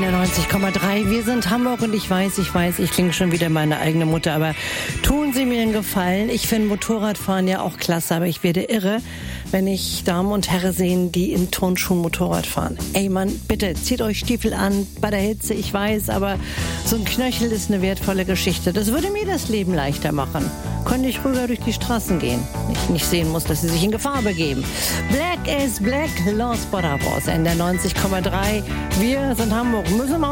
der 90,3. Wir sind Hamburg und ich weiß, ich klinge schon wieder meine eigene Mutter, aber tun Sie mir einen Gefallen. Ich finde Motorradfahren ja auch klasse, aber ich werde irre, wenn ich Damen und Herren sehen, die in Turnschuhen Motorrad fahren. Ey Mann, bitte, zieht euch Stiefel an bei der Hitze, ich weiß, aber so ein Knöchel ist eine wertvolle Geschichte. Das würde mir das Leben leichter machen. Könnte ich ruhiger durch die Straßen gehen. Ich nicht sehen muss, dass sie sich in Gefahr begeben. Black is Black, Los Potapos, in der 90,3. Wir sind Hamburg. Müssen wir